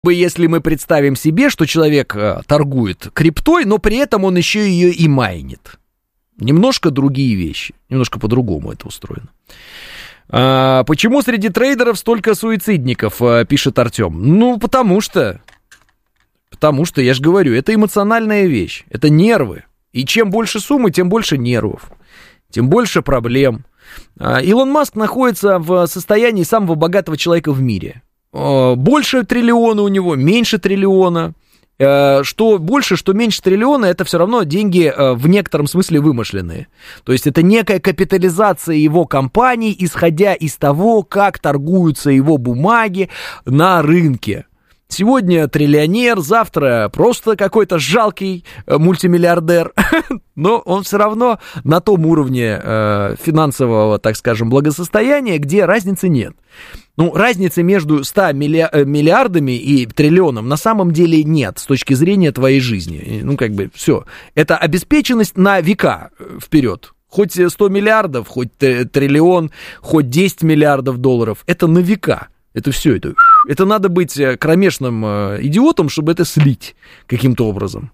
Если мы представим себе, что человек торгует криптой, но при этом он еще ее и майнит. Немножко другие вещи, немножко по-другому это устроено. Почему среди трейдеров столько суицидников, пишет Артем? Ну, потому что, я же говорю, это эмоциональная вещь, это нервы. И чем больше суммы, тем больше нервов, тем больше проблем. Илон Маск находится в состоянии самого богатого человека в мире. Больше триллиона у него, меньше триллиона. Что больше, что меньше триллиона, это все равно деньги в некотором смысле вымышленные. То есть это некая капитализация его компаний, исходя из того, как торгуются его бумаги на рынке. Сегодня триллионер, завтра просто какой-то жалкий мультимиллиардер, но он все равно на том уровне финансового, так скажем, благосостояния, где разницы нет. Ну, разницы между 100 миллиардами и триллионом на самом деле нет с точки зрения твоей жизни. Ну, как бы, все. Это обеспеченность на века вперед. Хоть 100 миллиардов, хоть триллион, хоть 10 миллиардов долларов. Это на века. Это все. Это надо быть кромешным идиотом, чтобы это слить каким-то образом.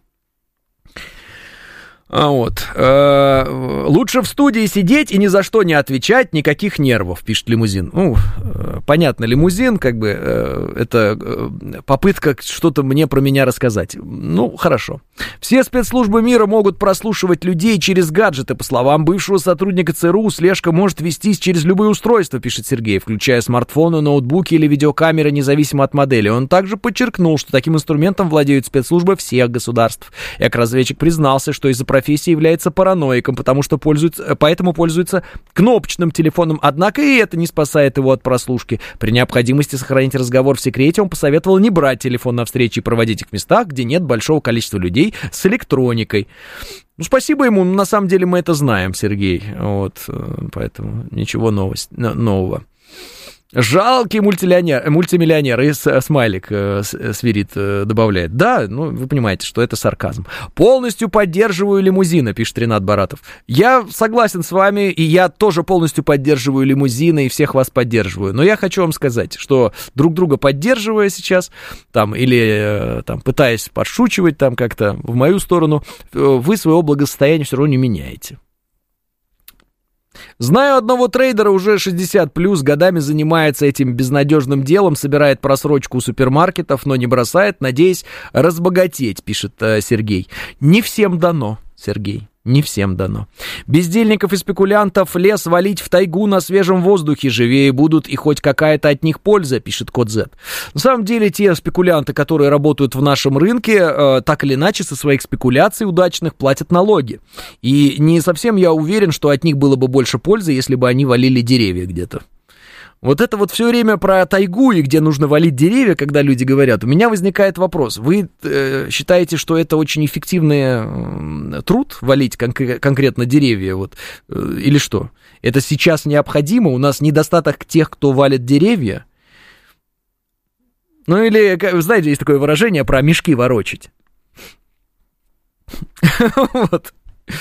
Лучше в студии сидеть и ни за что не отвечать, никаких нервов, пишет Лимузин. Ну, понятно, Лимузин, как бы, это попытка что-то мне про меня рассказать. Ну, хорошо. Все спецслужбы мира могут прослушивать людей через гаджеты. По словам бывшего сотрудника ЦРУ, слежка может вестись через любые устройства, пишет Сергей, включая смартфоны, ноутбуки или видеокамеры, независимо от модели. Он также подчеркнул, что таким инструментом владеют спецслужбы всех государств. Эк-разведчик признался, что из-за профессии является параноиком, поэтому пользуется кнопочным телефоном, однако и это не спасает его от прослушки. При необходимости сохранить разговор в секрете он посоветовал не брать телефон на встречи и проводить их в местах, где нет большого количества людей с электроникой. Ну, спасибо ему, на самом деле мы это знаем, Сергей, вот, поэтому ничего нового. Жалкий мультимиллионер, и смайлик свирит добавляет. Да, ну, вы понимаете, что это сарказм. Полностью поддерживаю Лимузина, пишет Ренат Баратов. Я согласен с вами, и я тоже полностью поддерживаю Лимузина, и всех вас поддерживаю. Но я хочу вам сказать, что друг друга поддерживая сейчас, там, или там, пытаясь подшучивать там как-то в мою сторону, вы своего благосостояния все равно не меняете. Знаю одного трейдера, уже 60+, годами занимается этим безнадежным делом, собирает просрочку у супермаркетов, но не бросает, надеясь разбогатеть, пишет Сергей. Не всем дано, Сергей. Не всем дано. Бездельников и спекулянтов лес валить в тайгу на свежем воздухе, живее будут и хоть какая-то от них польза, пишет Код Z. На самом деле, те спекулянты, которые работают в нашем рынке, так или иначе со своих спекуляций удачных платят налоги. И не совсем я уверен, что от них было бы больше пользы, если бы они валили деревья где-то. Вот это вот все время про тайгу и где нужно валить деревья, когда люди говорят, у меня возникает вопрос. Вы считаете, что это очень эффективный труд, валить конкретно деревья, вот, или что? Это сейчас необходимо? У нас недостаток тех, кто валит деревья? Ну или, знаете, есть такое выражение про мешки ворочать. Вот.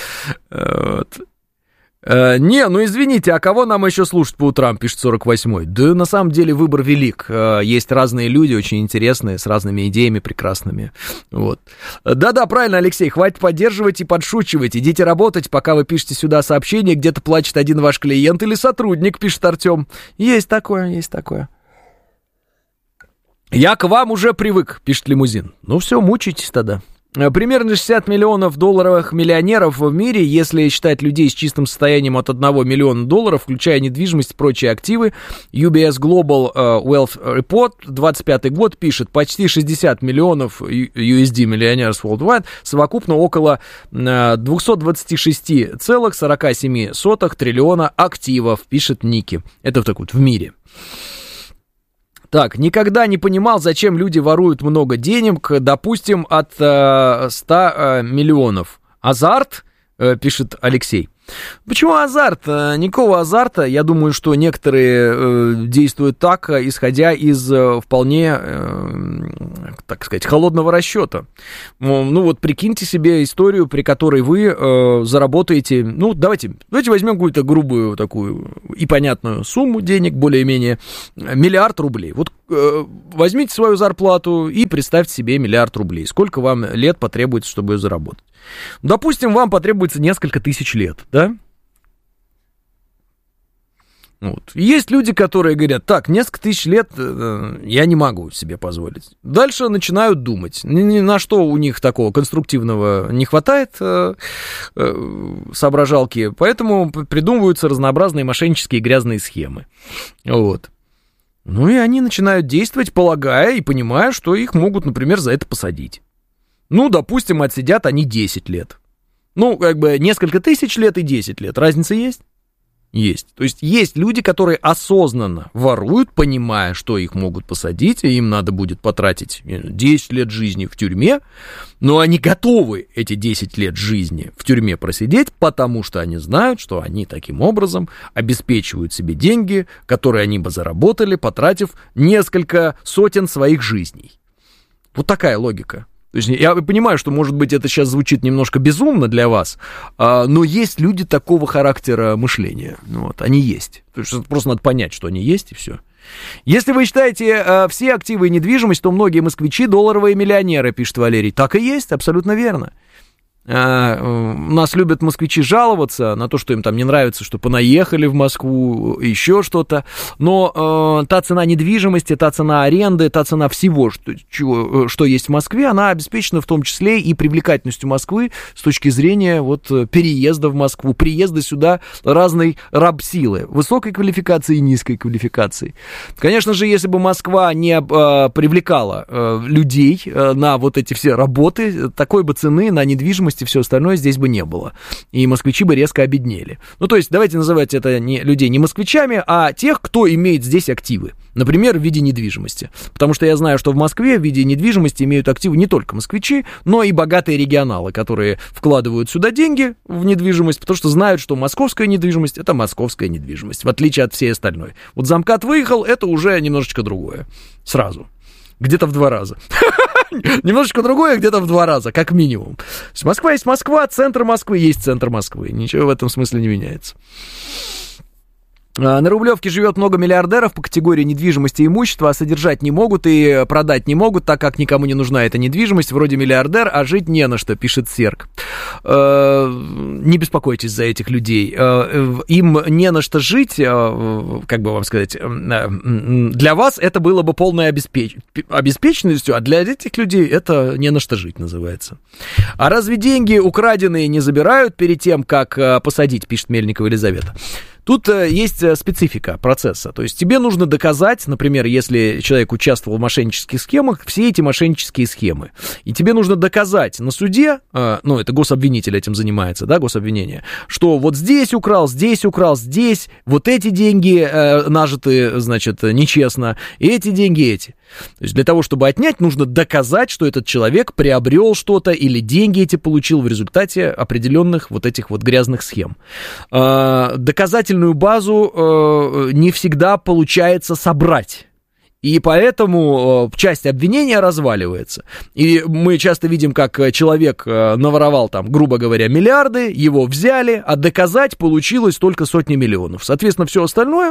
Не, ну извините, а кого нам еще слушать по утрам, пишет 48-й. Да на самом деле выбор велик. Есть разные люди, очень интересные, с разными идеями прекрасными. Вот. Да-да, правильно, Алексей, хватит поддерживать и подшучивать. Идите работать, пока вы пишете сюда сообщение, где-то плачет один ваш клиент или сотрудник, пишет Артем. Есть такое, есть такое. Я к вам уже привык, пишет Лимузин. Ну все, мучайтесь тогда. Примерно 60 миллионов долларовых миллионеров в мире, если считать людей с чистым состоянием от 1 миллиона долларов, включая недвижимость и прочие активы. UBS Global Wealth Report, 25 год, пишет, почти 60 миллионов USD миллионеров worldwide, совокупно около 226,47 триллиона активов, пишет Ники. Это так вот в мире. Так, никогда не понимал, зачем люди воруют много денег, допустим, от 100 миллионов. Азарт, пишет Алексей. Почему азарт? Никакого азарта. Я думаю, что некоторые действуют так, исходя из вполне, так сказать, холодного расчета. Ну вот прикиньте себе историю, при которой вы заработаете, ну давайте возьмем какую-то грубую такую и понятную сумму денег, более-менее, 1 миллиард рублей. Вот возьмите свою зарплату и представьте себе 1 миллиард рублей. Сколько вам лет потребуется, чтобы ее заработать? Допустим, вам потребуется несколько тысяч лет, да? Вот. Есть люди, которые говорят, так, несколько тысяч лет я не могу себе позволить. Дальше начинают думать, ни на что у них такого конструктивного не хватает соображалки, поэтому придумываются разнообразные мошеннические грязные схемы. Вот. Ну и они начинают действовать, полагая и понимая, что их могут, например, за это посадить. Ну, допустим, отсидят они 10 лет. Ну, как бы несколько тысяч лет и 10 лет. Разница есть? Есть. То есть есть люди, которые осознанно воруют, понимая, что их могут посадить, и им надо будет потратить 10 лет жизни в тюрьме, но они готовы эти 10 лет жизни в тюрьме просидеть, потому что они знают, что они таким образом обеспечивают себе деньги, которые они бы заработали, потратив несколько сотен своих жизней. Вот такая логика. То есть я понимаю, что, может быть, это сейчас звучит немножко безумно для вас, но есть люди такого характера мышления. Вот, они есть. То есть просто надо понять, что они есть, и все. Если вы считаете все активы и недвижимость, то многие москвичи долларовые миллионеры, пишет Валерий. Так и есть, абсолютно верно. Нас любят москвичи жаловаться на то, что им там не нравится, что понаехали в Москву, еще что-то, но та цена недвижимости, та цена аренды, та цена всего, что есть в Москве, она обеспечена в том числе и привлекательностью Москвы с точки зрения вот переезда в Москву, приезда сюда разной рабсилы, высокой квалификации и низкой квалификации. Конечно же, если бы Москва не привлекала людей на вот эти все работы, такой бы цены на недвижимость и все остальное здесь бы не было. И москвичи бы резко обеднели. Ну, то есть, давайте называть это людей не москвичами, а тех, кто имеет здесь активы. Например, в виде недвижимости. Потому что я знаю, что в Москве в виде недвижимости имеют активы не только москвичи, но и богатые регионалы, которые вкладывают сюда деньги в недвижимость, потому что знают, что московская недвижимость — это московская недвижимость, в отличие от всей остальной. Вот замкат выехал, это уже немножечко другое. Сразу. Где-то в 2 раза. Немножечко другое, где-то в 2 раза, как минимум. То есть Москва есть Москва, центр Москвы есть центр Москвы. Ничего в этом смысле не меняется. На Рублевке живет много миллиардеров по категории недвижимости и имущества, а содержать не могут и продать не могут, так как никому не нужна эта недвижимость. Вроде миллиардер, а жить не на что, пишет Серк. Не беспокойтесь за этих людей. Им не на что жить, как бы вам сказать, для вас это было бы полной обеспеченностью, а для этих людей это не на что жить называется. А разве деньги украденные не забирают перед тем, как посадить, пишет Мельникова Елизавета? Тут есть специфика процесса, то есть тебе нужно доказать, например, если человек участвовал в мошеннических схемах, все эти мошеннические схемы, и тебе нужно доказать на суде, ну, это гособвинитель этим занимается, да, гособвинение, что вот здесь украл, здесь, вот эти деньги нажиты, значит, нечестно, и эти деньги эти. То есть для того, чтобы отнять, нужно доказать, что этот человек приобрел что-то или деньги эти получил в результате определенных вот этих вот грязных схем. Доказательную базу не всегда получается собрать. И поэтому часть обвинения разваливается. И мы часто видим, как человек наворовал там, грубо говоря, миллиарды, его взяли, а доказать получилось только сотни миллионов. Соответственно, все остальное,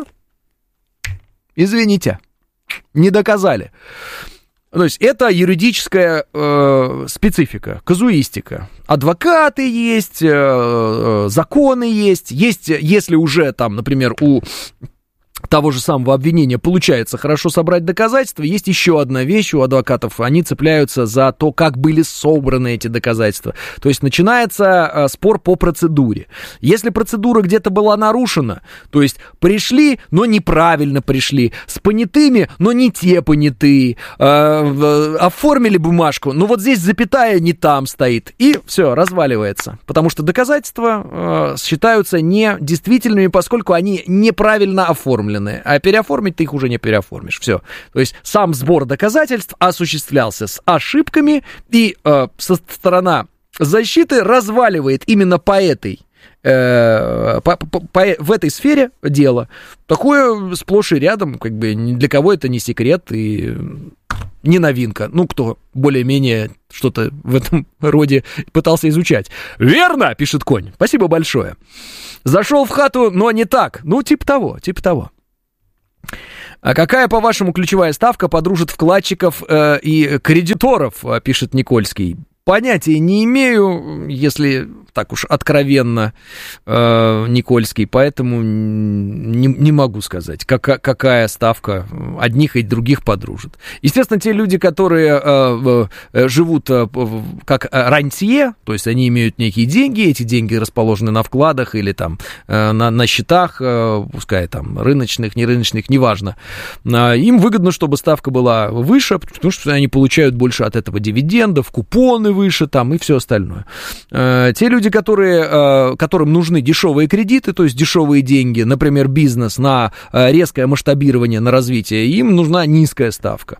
извините, не доказали. То есть это юридическая специфика, казуистика. Адвокаты есть, законы есть, если уже там, например, у того же самого обвинения получается хорошо собрать доказательства, есть еще одна вещь у адвокатов, они цепляются за то, как были собраны эти доказательства. То есть начинается спор по процедуре. Если процедура где-то была нарушена, то есть пришли, но неправильно пришли, с понятыми, но не те понятые, оформили бумажку, но вот здесь запятая не там стоит, и все, разваливается. Потому что доказательства считаются недействительными, поскольку они неправильно оформлены. А переоформить ты их уже не переоформишь. Все. То есть сам сбор доказательств осуществлялся с ошибками, и со стороны защиты разваливает именно по этой в этой сфере дела. Такое сплошь и рядом, как бы ни для кого это не секрет, и не новинка. Ну, кто более-менее что-то в этом роде пытался изучать. Верно, пишет Конь. Спасибо большое. Зашел в хату, но не так. Ну, типа того. А какая, по-вашему, ключевая ставка подружит вкладчиков и кредиторов, пишет Никольский? Понятия не имею, если так уж откровенно, Никольский, поэтому не могу сказать, какая ставка одних и других подружит. Естественно, те люди, которые живут как рантье, то есть они имеют некие деньги, эти деньги расположены на вкладах или там на счетах, пускай там рыночных, нерыночных, неважно, им выгодно, чтобы ставка была выше, потому что они получают больше от этого дивидендов, купоны выше там и все остальное. Те люди, которым нужны дешевые кредиты, то есть дешевые деньги, например, бизнес на резкое масштабирование, на развитие, им нужна низкая ставка.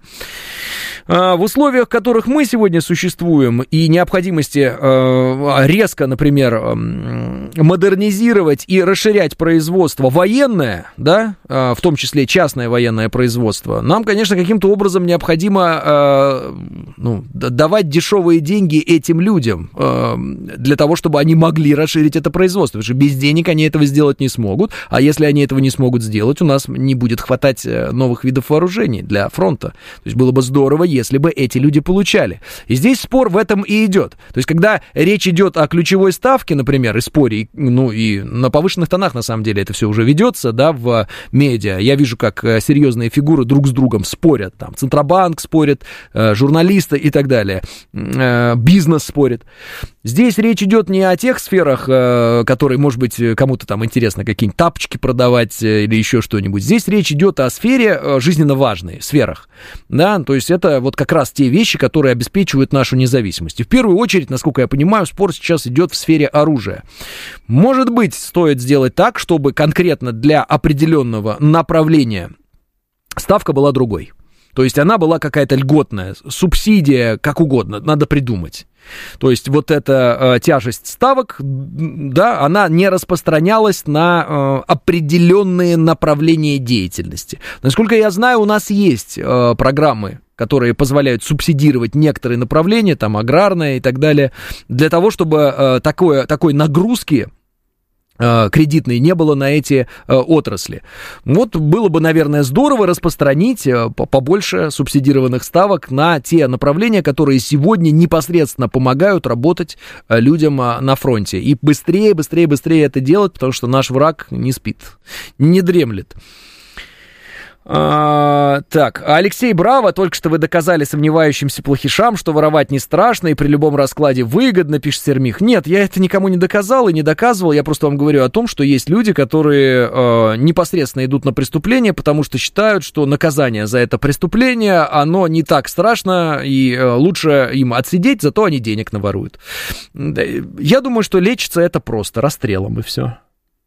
В условиях, в которых мы сегодня существуем, и необходимости резко, например, модернизировать и расширять производство военное, да, в том числе частное военное производство, нам, конечно, каким-то образом необходимо давать дешевые деньги этим людям для того, чтобы они могли расширить это производство, потому что без денег они этого сделать не смогут, а если они этого не смогут сделать, у нас не будет хватать новых видов вооружений для фронта. То есть было бы здорово, если бы эти люди получали. И здесь спор в этом и идет. То есть, когда речь идет о ключевой ставке, например, и споре, и на повышенных тонах, на самом деле, это все уже ведется, да, в медиа. Я вижу, как серьезные фигуры друг с другом спорят. Там Центробанк спорит, журналисты и так далее. Бизнес спорит. Здесь речь идет не о тех сферах, которые, может быть, кому-то там интересно какие-нибудь тапочки продавать или еще что-нибудь. Здесь речь идет о сфере жизненно важной, сферах. Да, то есть это вот как раз те вещи, которые обеспечивают нашу независимость. И в первую очередь, насколько я понимаю, спор сейчас идет в сфере оружия. Может быть, стоит сделать так, чтобы конкретно для определенного направления ставка была другой. То есть она была какая-то льготная, субсидия, как угодно, надо придумать. То есть вот эта тяжесть ставок, да, она не распространялась на определенные направления деятельности. Насколько я знаю, у нас есть программы, которые позволяют субсидировать некоторые направления, там аграрное и так далее, для того, чтобы такой нагрузки кредитной не было на эти отрасли. Вот было бы, наверное, здорово распространить побольше субсидированных ставок на те направления, которые сегодня непосредственно помогают работать людям на фронте. И быстрее это делать, потому что наш враг не спит, не дремлет. Так, Алексей Браво, только что вы доказали сомневающимся плохишам, что воровать не страшно и при любом раскладе выгодно, пишет Сермих. Нет, я это никому не доказал и не доказывал, я просто вам говорю о том, что есть люди, которые непосредственно идут на преступление, потому что считают, что наказание за это преступление, оно не так страшно и лучше им отсидеть, зато они денег наворуют. Я думаю, что лечится это просто расстрелом и все.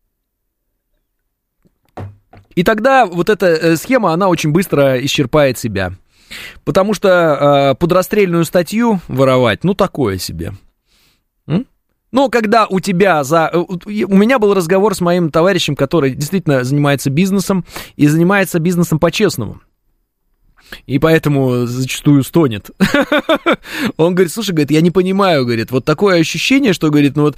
И тогда вот эта схема, она очень быстро исчерпает себя. Потому что под расстрельную статью воровать, ну, такое себе. Но когда у тебя У меня был разговор с моим товарищем, который действительно занимается бизнесом, и занимается бизнесом по-честному. И поэтому зачастую стонет. Он говорит, слушай, говорит, я не понимаю, говорит, вот такое ощущение, что, говорит, вот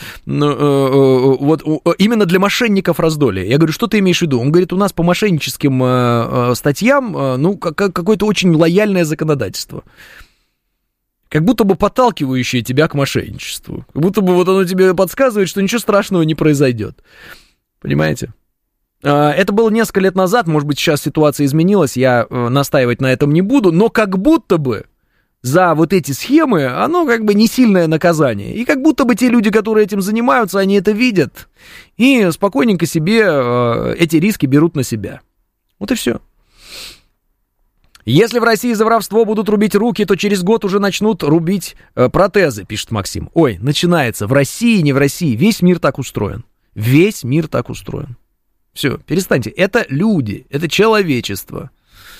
именно для мошенников раздолье. Я говорю, что ты имеешь в виду? Он говорит, у нас по мошенническим статьям, какое-то очень лояльное законодательство. Как будто бы подталкивающее тебя к мошенничеству. Как будто бы вот оно тебе подсказывает, что ничего страшного не произойдет. Понимаете? Это было несколько лет назад, может быть, сейчас ситуация изменилась, я настаивать на этом не буду, но как будто бы за вот эти схемы, оно как бы не сильное наказание. И как будто бы те люди, которые этим занимаются, они это видят и спокойненько себе эти риски берут на себя. Вот и все. Если в России за воровство будут рубить руки, то через год уже начнут рубить протезы, пишет Максим. Ой, начинается. В России, не в России. Весь мир так устроен. Весь мир так устроен. Все, перестаньте. Это люди, это человечество.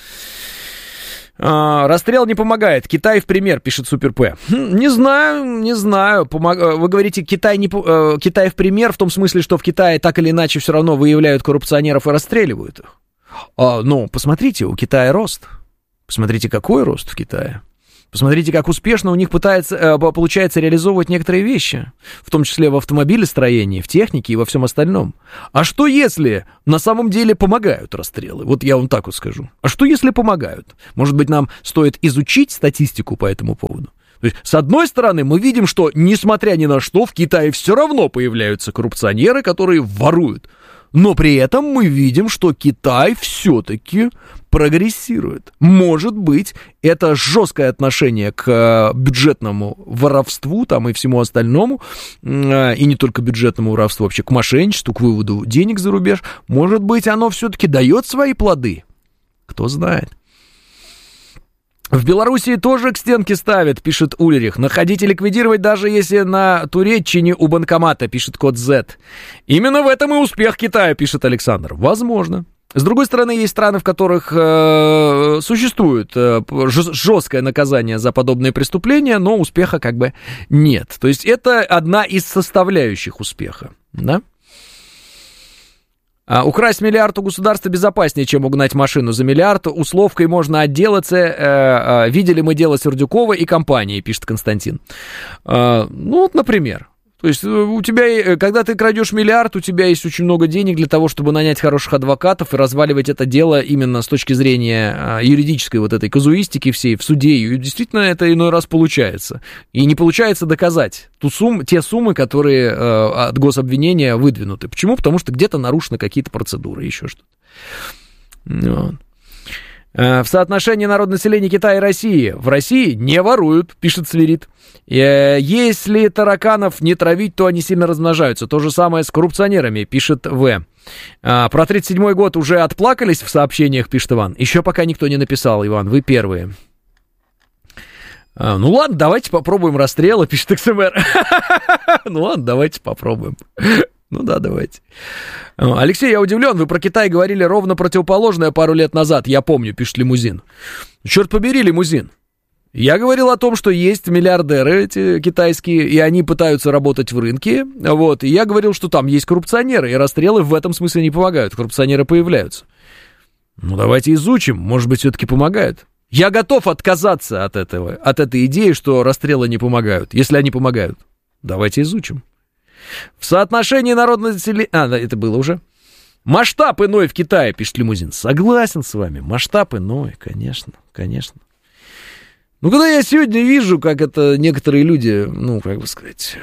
Расстрел не помогает. Китай в пример, пишет Супер П. Не знаю. Вы говорите, Китай в пример в том смысле, что в Китае так или иначе все равно выявляют коррупционеров и расстреливают их. Ну, посмотрите, у Китая рост. Посмотрите, какой рост в Китае. Посмотрите, как успешно у них получается реализовывать некоторые вещи, в том числе в автомобилестроении, в технике и во всем остальном. А что если на самом деле помогают расстрелы? Вот я вам так вот скажу. А что если помогают? Может быть, нам стоит изучить статистику по этому поводу? То есть, с одной стороны, мы видим, что, несмотря ни на что, в Китае все равно появляются коррупционеры, которые воруют. Но при этом мы видим, что Китай все-таки прогрессирует. Может быть, это жесткое отношение к бюджетному воровству там, и всему остальному, и не только бюджетному воровству, вообще к мошенничеству, к выводу денег за рубеж, может быть, оно все-таки дает свои плоды. Кто знает. В Белоруссии тоже к стенке ставят, пишет Ульрих. Находить и ликвидировать, даже если на Туреччине у банкомата, пишет код Z. Именно в этом и успех Китая, пишет Александр. Возможно. С другой стороны, есть страны, в которых существует жесткое наказание за подобные преступления, но успеха как бы нет. То есть это одна из составляющих успеха, да? Украсть миллиард у государства безопаснее, чем угнать машину за миллиард. Условкой можно отделаться. Видели мы дело Сердюкова и компании, пишет Константин. Ну, вот, например. То есть у тебя, когда ты крадешь миллиард, у тебя есть очень много денег для того, чтобы нанять хороших адвокатов и разваливать это дело именно с точки зрения юридической вот этой казуистики всей в суде. И действительно это иной раз получается. И не получается доказать те суммы, которые от гособвинения выдвинуты. Почему? Потому что где-то нарушены какие-то процедуры, еще что-то. Вот. В соотношении народонаселения Китая и России. В России не воруют, пишет Свирит. Если тараканов не травить, то они сильно размножаются. То же самое с коррупционерами, пишет В. Про 37-й год уже отплакались в сообщениях, пишет Иван. Еще пока никто не написал, Иван, вы первые. Ну ладно, давайте попробуем расстрелы, пишет XMR. Ну ладно, давайте попробуем. Ну да, давайте. Алексей, я удивлен, вы про Китай говорили ровно противоположное пару лет назад, я помню, пишет Лимузин. Черт побери, Лимузин. Я говорил о том, что есть миллиардеры эти китайские, и они пытаются работать в рынке, вот, и я говорил, что там есть коррупционеры, и расстрелы в этом смысле не помогают, коррупционеры появляются. Ну давайте изучим, может быть, все-таки помогают. Я готов отказаться от этой идеи, что расстрелы не помогают, если они помогают. Давайте изучим. В соотношении народного населения... да, это было уже. Масштаб иной в Китае, пишет Лимузин. Согласен с вами, масштаб иной, конечно, конечно. Ну, когда я сегодня вижу, как это некоторые люди, ну, как бы сказать,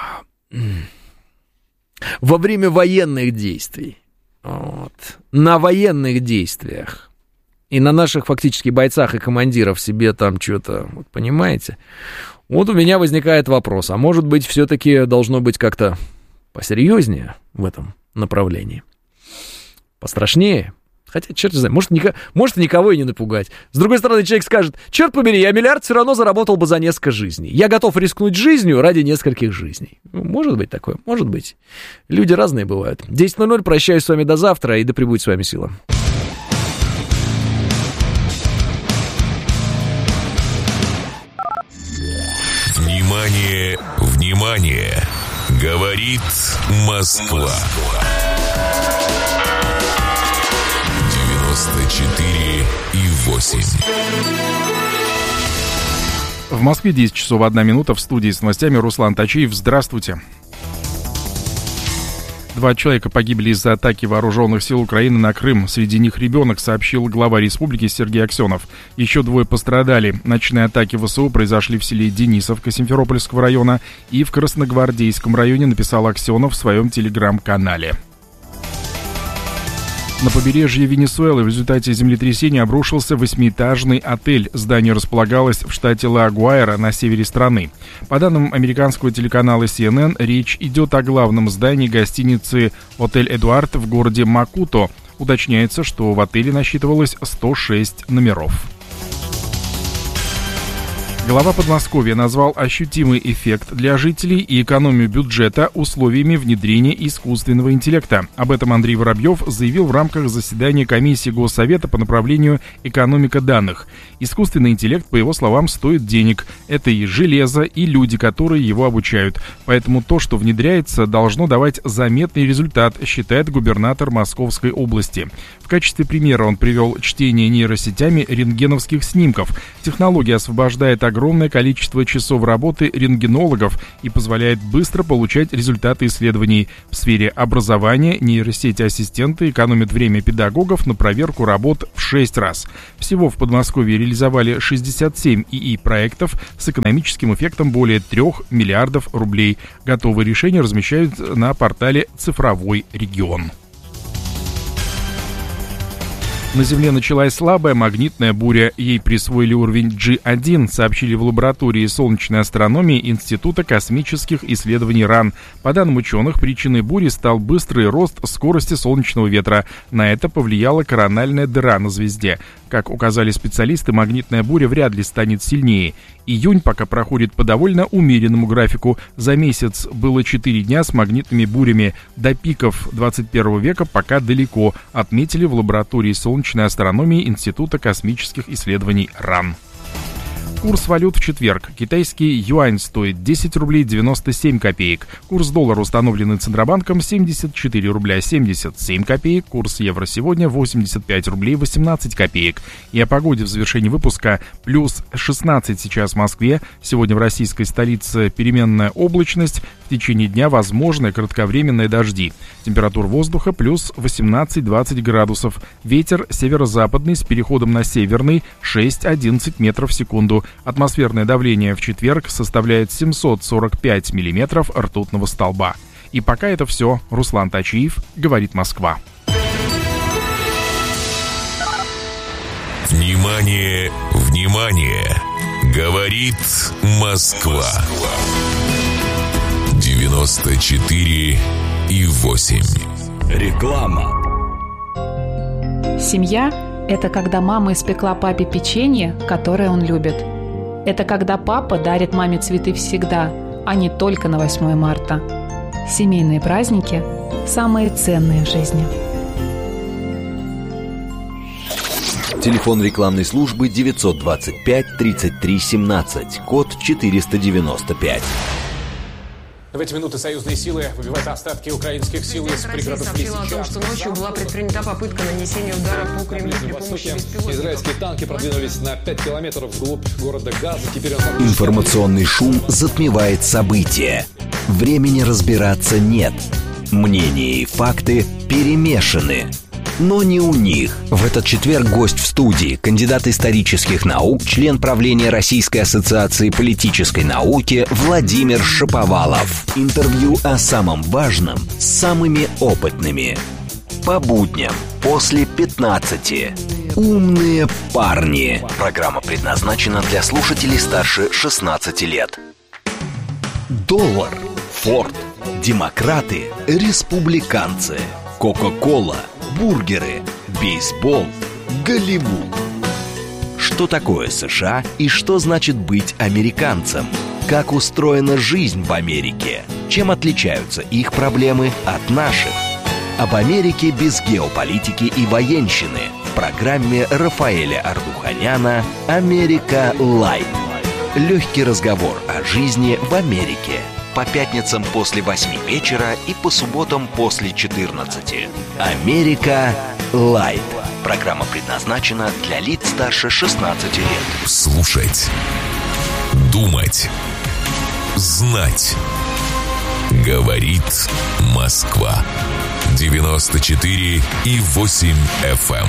во время военных действий, вот, на военных действиях и на наших фактически бойцах и командиров себе там что-то, вот, понимаете... Вот у меня возникает вопрос, а может быть, все-таки должно быть как-то посерьезнее в этом направлении? Пострашнее? Хотя, черт не знает, может никого и не напугать. С другой стороны, человек скажет, черт побери, я миллиард все равно заработал бы за несколько жизней. Я готов рискнуть жизнью ради нескольких жизней. Может быть такое, может быть. Люди разные бывают. 10:00, прощаюсь с вами до завтра, и да пребудет с вами сила. Внимание, внимание! Говорит Москва. 94,8. В Москве 10 часов 1 минута. В студии с новостями Руслан Тачиев. Здравствуйте. 2 человека погибли из-за атаки вооруженных сил Украины на Крым. Среди них ребенок, сообщил глава республики Сергей Аксенов. Еще 2 пострадали. Ночные атаки ВСУ произошли в селе Денисовка Симферопольского района и в Красногвардейском районе, написал Аксенов в своем телеграм-канале. На побережье Венесуэлы в результате землетрясения обрушился 8-этажный отель. Здание располагалось в штате Ла-Гуайра на севере страны. По данным американского телеканала CNN, речь идет о главном здании гостиницы «Отель Эдуард» в городе Макуто. Уточняется, что в отеле насчитывалось 106 номеров. Глава Подмосковья назвал ощутимый эффект для жителей и экономию бюджета условиями внедрения искусственного интеллекта. Об этом Андрей Воробьев заявил в рамках заседания комиссии Госсовета по направлению экономика данных. Искусственный интеллект, по его словам, стоит денег. Это и железо, и люди, которые его обучают. Поэтому то, что внедряется, должно давать заметный результат, считает губернатор Московской области. В качестве примера он привел чтение нейросетями рентгеновских снимков. Технология освобождает огромное количество часов работы рентгенологов и позволяет быстро получать результаты исследований. В сфере образования нейросети-ассистенты экономят время педагогов на проверку работ в 6 раз. Всего в Подмосковье реализовали 67 ИИ-проектов с экономическим эффектом более 3 миллиардов рублей. Готовые решения размещают на портале «Цифровой регион». На Земле началась слабая магнитная буря. Ей присвоили уровень G1, сообщили в лаборатории солнечной астрономии Института космических исследований РАН. По данным ученых, причиной бури стал быстрый рост скорости солнечного ветра. На это повлияла корональная дыра на звезде. Как указали специалисты, магнитная буря вряд ли станет сильнее. Июнь пока проходит по довольно умеренному графику. За месяц было 4 дня с магнитными бурями. До пиков 21 века пока далеко, отметили в лаборатории солнечной астрономии Института космических исследований РАН. Курс валют в четверг. Китайский юань стоит 10 рублей 97 копеек. Курс доллара, установленный Центробанком, 74 рубля 77 копеек. Курс евро сегодня 85 рублей 18 копеек. И о погоде в завершении выпуска. Плюс 16 сейчас в Москве. Сегодня в российской столице переменная облачность. В течение дня возможны кратковременные дожди. Температура воздуха плюс 18-20 градусов. Ветер северо-западный с переходом на северный 6-11 метров в секунду. Атмосферное давление в четверг составляет 745 миллиметров ртутного столба. И пока это все. Руслан Тачиев, говорит Москва. Внимание, внимание! Говорит Москва. 94,8. Реклама. Семья – это когда мама испекла папе печенье, которое он любит. Это когда папа дарит маме цветы всегда, а не только на 8 марта. Семейные праздники – самые ценные в жизни. Телефон рекламной службы 925 33 17, код 495. В эти минуты союзные силы выбивают остатки украинских сил из пригородов Лисичанска. Сообщила о том, что ночью была предпринята попытка нанесения удара по Кремлю при помощи беспилотников. Израильские танки продвинулись на 5 километров вглубь города Газа. Теперь Информационный шум затмевает события. Времени разбираться нет. Мнения и факты перемешаны. Но не у них. В этот четверг гость в студии, кандидат исторических наук, член правления Российской ассоциации политической науки Владимир Шаповалов. Интервью о самом важном с самыми опытными. По будням после 15. Умные парни. Программа предназначена для слушателей старше 16 лет. Доллар, Форд, демократы, республиканцы, Кока-кола, бургеры, бейсбол, Голливуд. Что такое США и что значит быть американцем? Как устроена жизнь в Америке? Чем отличаются их проблемы от наших? Об Америке без геополитики и военщины в программе Рафаэля Ардуханяна «Америка Лайт». Легкий разговор о жизни в Америке. По пятницам после 8 вечера и по субботам после 14. «Америка Лайт». Программа предназначена для лиц старше 16 лет. Слушать, думать, знать. Говорит Москва. 94,8 FM.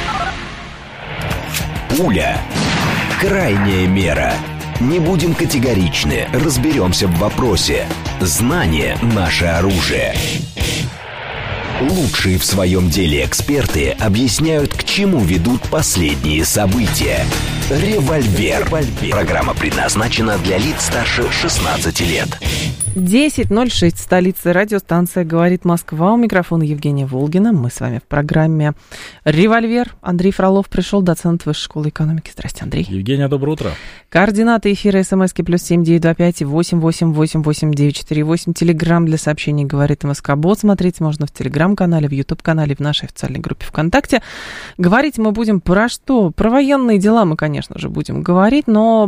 Пуля. Крайняя мера. Не будем категоричны, разберемся в вопросе. Знание – наше оружие. Лучшие в своем деле эксперты объясняют, к чему ведут последние события. «Револьвер». Программа предназначена для лиц старше 16 лет. 10:06, столица, радиостанция «Говорит Москва». У микрофона Евгения Волгина. Мы с вами в программе «Револьвер». Андрей Фролов пришел, доцент Высшей школы экономики. Здрасте, Андрей. Евгения, доброе утро. Координаты эфира СМСки +7 925 888 8948. Телеграм для сообщений «Говорит МСК-бот». Смотреть можно в Телеграм-канале, в Ютуб-канале, в нашей официальной группе ВКонтакте. Говорить мы будем про что? Про военные дела мы, конечно же, будем говорить, но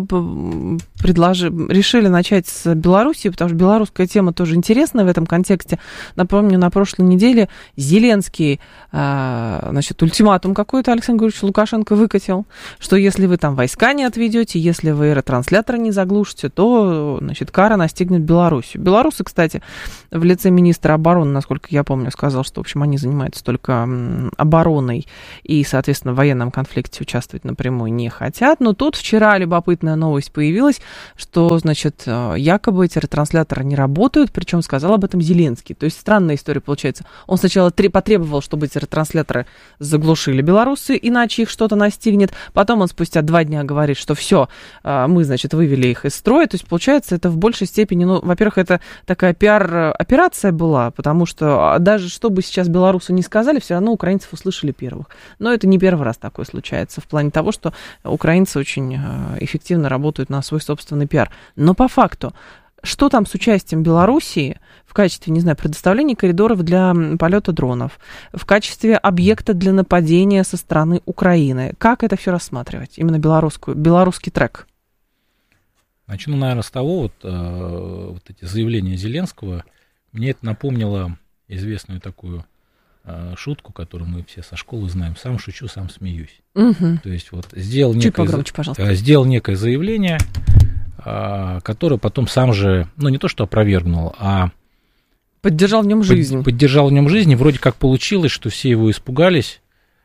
решили начать с Беларуси, потому что белорусская тема тоже интересная в этом контексте. Напомню, на прошлой неделе Зеленский, ультиматум какой-то Александр Григорьевич Лукашенко выкатил, что если вы там войска не отведете, если вы ретрансляторы не заглушите, то, кара настигнет Белоруссию. Белорусы, кстати, в лице министра обороны, насколько я помню, сказал, что, в общем, они занимаются только обороной и, соответственно, в военном конфликте участвовать напрямую не хотят. Но тут вчера любопытная новость появилась, что, якобы эти ретрансляторы не работают, причем сказал об этом Зеленский. То есть странная история получается. Он сначала потребовал, чтобы эти ретрансляторы заглушили белорусы, иначе их что-то настигнет. Потом он спустя 2 дня говорит, что все, мы, вывели их из строя. То есть, получается, это в большей степени, во-первых, это такая пиар-операция была, потому что даже что бы сейчас белорусы не сказали, все равно украинцев услышали первых. Но это не первый раз такое случается, в плане того, что украинцы очень эффективно работают на свой собственный пиар. Но по факту, что там с участием Белоруссии в качестве, предоставления коридоров для полета дронов, в качестве объекта для нападения со стороны Украины? Как это все рассматривать? Именно белорусский трек. Начну, наверное, с того, эти заявления Зеленского, мне это напомнило известную такую шутку, которую мы все со школы знаем. Сам шучу, сам смеюсь. Угу. То есть сделал некое заявление, который потом сам же, не то что опровергнул, а поддержал в нем жизнь. Поддержал в нем жизнь, и вроде как получилось, что все его испугались,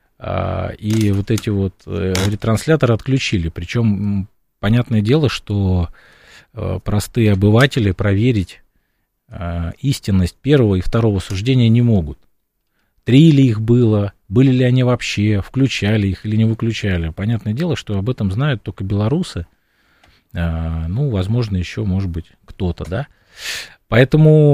и эти ретрансляторы отключили. Причем, понятное дело, что простые обыватели проверить истинность первого и второго суждения не могут. 3 ли их было, были ли они вообще, включали их или не выключали. Понятное дело, что об этом знают только белорусы, возможно, еще, может быть, кто-то, да. Поэтому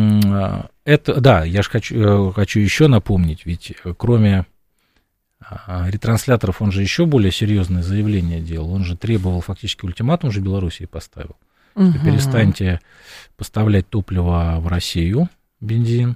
я же хочу еще напомнить, ведь кроме ретрансляторов он же еще более серьезное заявление делал, он же требовал, фактически ультиматум же Белоруссии поставил, что перестаньте поставлять топливо в Россию, бензин,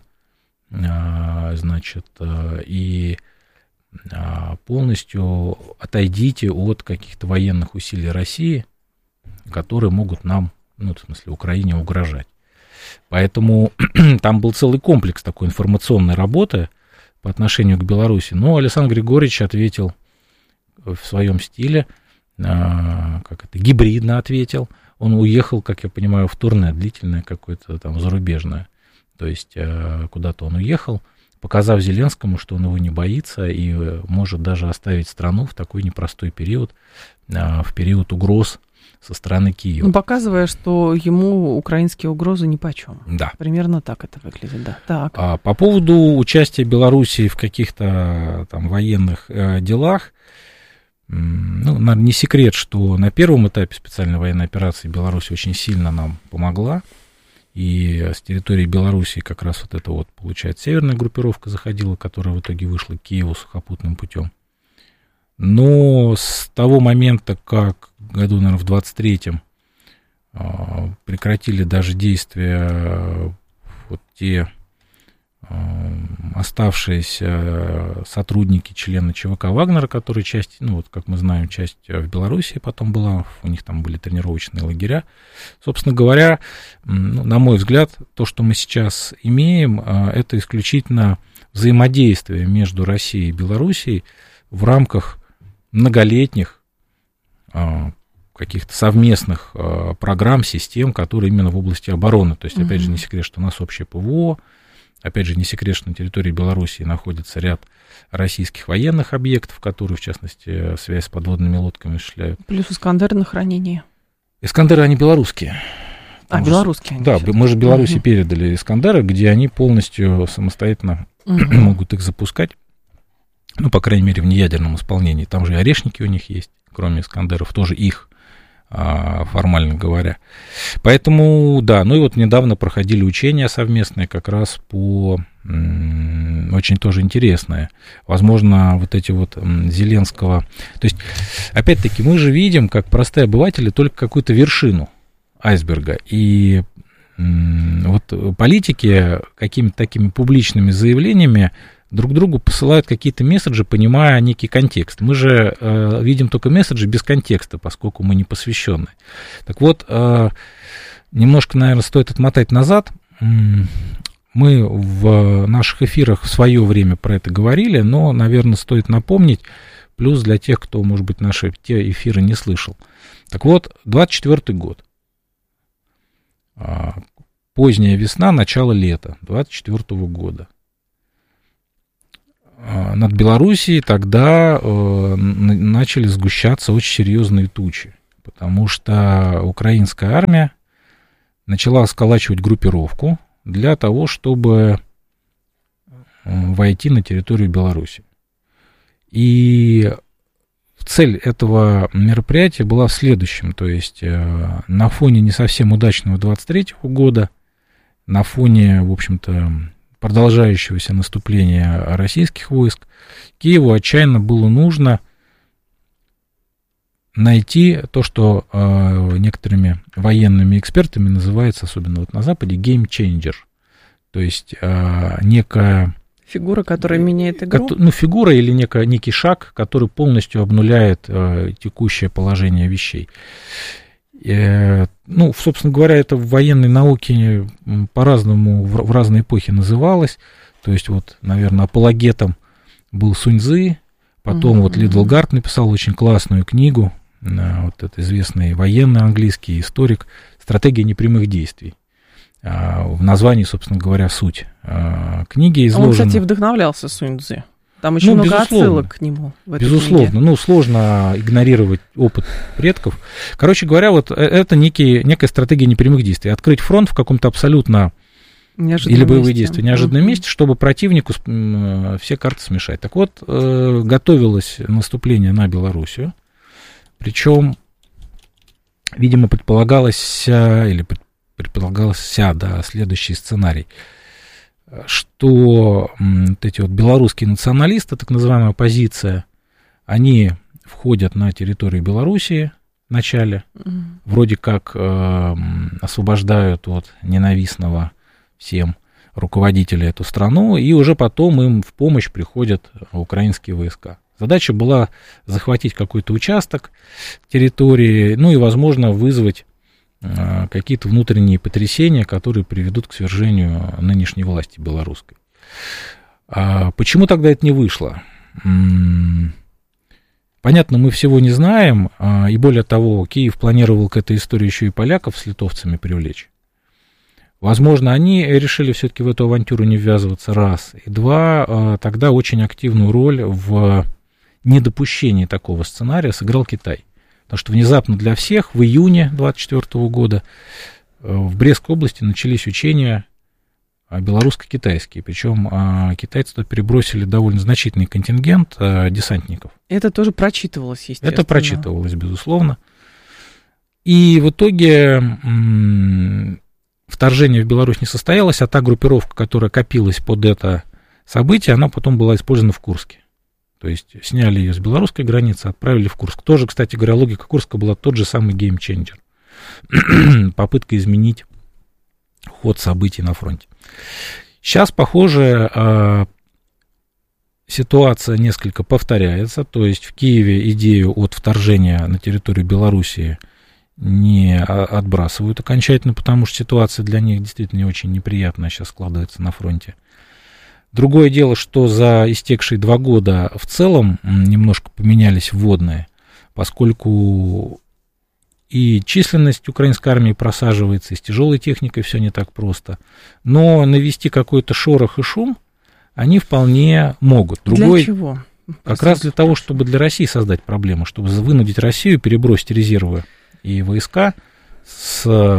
и полностью отойдите от каких-то военных усилий России, которые могут нам, Украине угрожать. Поэтому там был целый комплекс такой информационной работы по отношению к Беларуси. Но Александр Григорьевич ответил в своем стиле, гибридно ответил. Он уехал, как я понимаю, в турне длительное какое-то там зарубежное. То есть куда-то он уехал, показав Зеленскому, что он его не боится и может даже оставить страну в такой непростой период, в период угроз со стороны Киева. Показывая, что ему украинские угрозы нипочем. Да. Примерно так это выглядит, да. Так. По поводу участия Белоруссии в каких-то там военных делах, наверное, не секрет, что на первом этапе специальной военной операции Беларусь очень сильно нам помогла. И с территории Белоруссии как раз получается, северная группировка заходила, которая в итоге вышла к Киеву сухопутным путем. Но с того момента, как году, наверное, в 23-м прекратили даже действия те оставшиеся сотрудники, члены ЧВК Вагнера, которые часть, как мы знаем, часть в Белоруссии потом была, у них там были тренировочные лагеря. Собственно говоря, на мой взгляд, то, что мы сейчас имеем, это исключительно взаимодействие между Россией и Белоруссией в рамках многолетних каких-то совместных программ, систем, которые именно в области обороны. То есть, опять же, не секрет, что у нас общее ПВО. Опять же, не секрет, что на территории Белоруссии находится ряд российских военных объектов, которые, в частности, связь с подводными лодками осуществляют. Плюс «Искандеры» на хранение. «Искандеры», они белорусские. Белорусские. Да, мы же Беларуси передали «Искандеры», где они полностью самостоятельно могут их запускать. По крайней мере, в неядерном исполнении. Там же и орешники у них есть, кроме «Искандеров», тоже их формально говоря. Поэтому, да, ну и вот недавно проходили учения совместные как раз по... очень тоже интересное. Возможно, вот эти вот Зеленского... То есть, опять-таки, мы же видим, как простые обыватели, только какую-то вершину айсберга. И вот политики какими-то такими публичными заявлениями друг другу посылают какие-то месседжи, понимая некий контекст. Мы же видим только месседжи без контекста, поскольку мы не посвящены. Так вот, немножко, наверное, стоит отмотать назад. Мы в наших эфирах в свое время про это говорили, но, наверное, стоит напомнить, плюс для тех, кто, может быть, наши те эфиры не слышал. Так вот, 24-й год. Поздняя весна, начало лета 24-го года. Над Белоруссией тогда начали сгущаться очень серьезные тучи, потому что украинская армия начала сколачивать группировку для того, чтобы войти на территорию Беларуси. И цель этого мероприятия была в следующем, то есть на фоне не совсем удачного 23-го года, на фоне, в общем-то, продолжающегося наступления российских войск, Киеву отчаянно было нужно найти то, что некоторыми военными экспертами называется, особенно вот на Западе, game changer. То есть некая... Фигура, которая меняет игру? Ну, фигура или некий шаг, который полностью обнуляет текущее положение вещей. Ну, собственно говоря, это в военной науке по-разному в разные эпохи называлось. То есть, вот, наверное, апологетом был Сунь Цзы, потом вот Лидл Гард написал очень классную книгу, вот этот известный военный английский историк «Стратегия непрямых действий». В названии, собственно говоря, суть книги изложена. Он, кстати, вдохновлялся Сунь Цзы. Там очень много отсылок к нему в этой безусловно. книге. Ну, сложно игнорировать опыт предков. Короче говоря, вот это некая стратегия непрямых действий. Открыть фронт в каком-то абсолютно... или боевые действия в неожиданном месте, чтобы противнику все карты смешать. Так вот, готовилось наступление на Белоруссию. Причем, видимо, предполагался следующий сценарий, что вот эти вот белорусские националисты, так называемая оппозиция, они входят на территорию Белоруссии вначале, вроде как освобождают от ненавистного всем руководителя эту страну, и уже потом им в помощь приходят украинские войска. Задача была захватить какой-то участок территории, ну и, возможно, вызвать какие-то внутренние потрясения, которые приведут к свержению нынешней власти белорусской. Почему тогда это не вышло? Понятно, мы всего не знаем, и более того, Киев планировал к этой истории еще и поляков с литовцами привлечь. Возможно, они решили все-таки в эту авантюру не ввязываться, раз. И два, тогда очень активную роль в недопущении такого сценария сыграл Китай. Потому что внезапно для всех в июне 24 года в Брестской области начались учения белорусско-китайские. Причем китайцы тут перебросили довольно значительный контингент десантников. Это тоже прочитывалось, естественно. Это прочитывалось, безусловно. И в итоге вторжение в Беларусь не состоялось, а та группировка, которая копилась под это событие, она потом была использована в Курске. То есть сняли ее с белорусской границы, отправили в Курск. Тоже, кстати говоря, логика Курска была тот же самый геймченджер. Попытка изменить ход событий на фронте. Сейчас, похоже, ситуация несколько повторяется. То есть в Киеве идею от вторжения на территорию Белоруссии не отбрасывают окончательно, потому что ситуация для них действительно не очень неприятная сейчас складывается на фронте. Другое дело, что за истекшие 2 года в целом немножко поменялись вводные, поскольку и численность украинской армии просаживается, и с тяжелой техникой все не так просто. Но навести какой-то шорох и шум они вполне могут. Для чего? Как раз для того, чтобы для России создать проблему, чтобы вынудить Россию перебросить резервы и войска с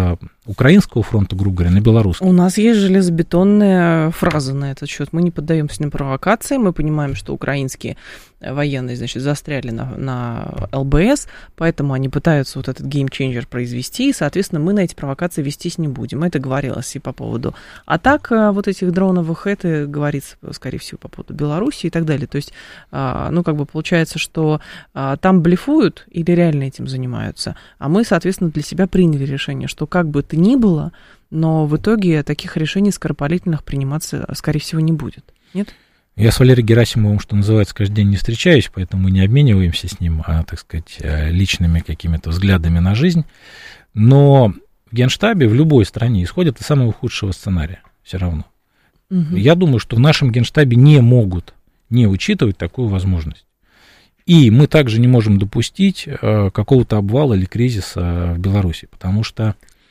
украинского фронта, грубо говоря, на белорусский. У нас есть железобетонная фраза на этот счет. Мы не поддаемся на провокации, мы понимаем, что украинские военные, значит, застряли на ЛБС, поэтому они пытаются вот этот геймченджер произвести, и, соответственно, мы на эти провокации вестись не будем. Это говорилось и по поводу атак вот этих дроновых, это говорится, скорее всего, по поводу Беларуси и так далее. То есть, ну, как бы получается, что там блефуют или реально этим занимаются, а мы, соответственно, для себя приняли решение, что как бы то ни было, но в итоге таких решений скоропалительных приниматься, скорее всего, не будет. Нет? Я с Валерием Герасимовым, что называется, каждый день не встречаюсь, поэтому мы не обмениваемся с ним, так сказать, личными какими-то взглядами на жизнь. Но в Генштабе в любой стране исходят из самого худшего сценария все равно. Угу. Я думаю, что в нашем Генштабе не могут не учитывать такую возможность. И мы также не можем допустить какого-то обвала или кризиса в Беларуси, потому что,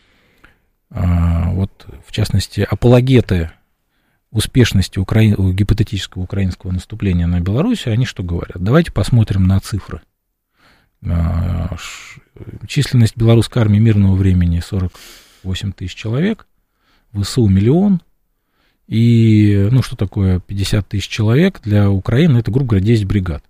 вот, в частности, апологеты успешности гипотетического украинского наступления на Беларусь, они что говорят? Давайте посмотрим на цифры. Численность белорусской армии мирного времени 48 тысяч человек, ВСУ 1 миллион, и, ну, что такое 50 тысяч человек для Украины, это, грубо говоря, 10 бригад.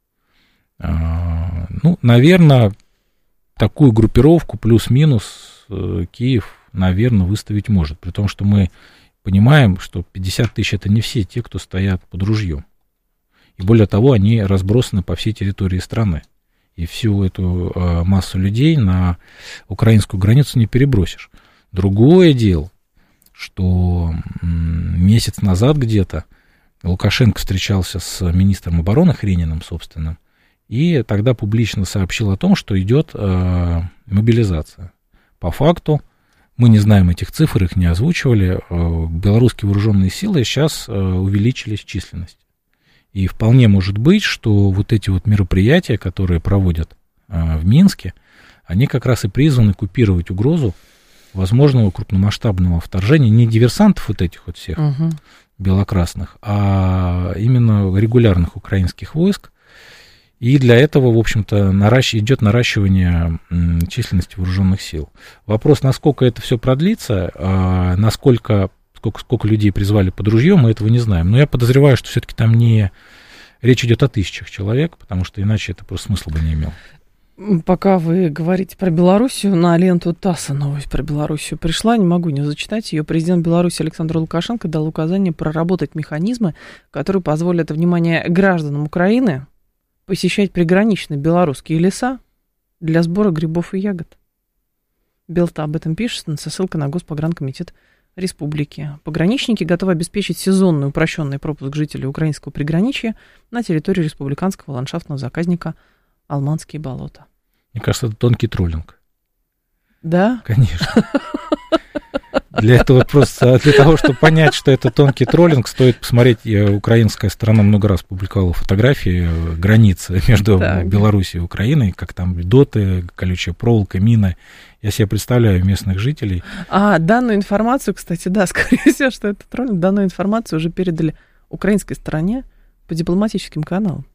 Ну, наверное, такую группировку плюс-минус Киев, наверное, выставить может, при том, что мы понимаем, что 50 тысяч это не все те, кто стоят под ружьем. И более того, они разбросаны по всей территории страны. И всю эту массу людей на украинскую границу не перебросишь. Другое дело, что месяц назад где-то Лукашенко встречался с министром обороны Хрениным, собственным, и тогда публично сообщил о том, что идет мобилизация. По факту, мы не знаем этих цифр, их не озвучивали, белорусские вооруженные силы сейчас увеличились в численности. И вполне может быть, что вот эти вот мероприятия, которые проводят в Минске, они как раз и призваны купировать угрозу возможного крупномасштабного вторжения не диверсантов вот этих вот всех белокрасных, а именно регулярных украинских войск. И для этого, в общем-то, идет наращивание численности вооруженных сил. Вопрос, насколько это все продлится, сколько людей призвали под ружье, мы этого не знаем. Но я подозреваю, что все-таки там речь идет о тысячах человек, потому что иначе это просто смысла бы не имело. Пока вы говорите про Белоруссию, на ленту ТАССа новость про Белоруссию пришла, не могу не зачитать ее. Президент Беларуси Александр Лукашенко дал указание проработать механизмы, которые позволят, внимание, гражданам Украины посещать приграничные белорусские леса для сбора грибов и ягод. Белта об этом пишет со ссылкой на Госпогранкомитет Республики. Пограничники готовы обеспечить сезонный упрощенный пропуск жителей украинского приграничья на территорию республиканского ландшафтного заказника Алманские болота. Мне кажется, это тонкий троллинг. Да? Конечно. Для того, чтобы понять, что это тонкий троллинг, стоит посмотреть, украинская сторона много раз публиковала фотографии границы между Белоруссией и Украиной, как там доты, колючая проволока, мины. Я себе представляю местных жителей. Данную информацию, кстати, да, скорее всего, что это троллинг, данную информацию уже передали украинской стороне по дипломатическим каналам.